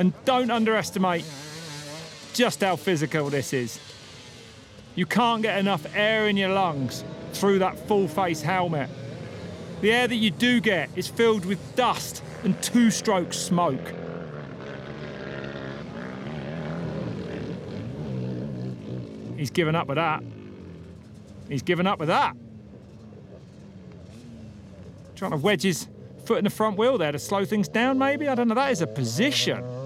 And don't underestimate just how physical this is. You can't get enough air in your lungs through that full-face helmet. The air that you do get is filled with dust and two-stroke smoke. He's given up with that. He's given up with that. Trying to wedge his foot in the front wheel there to slow things down, maybe? I don't know. That is a position.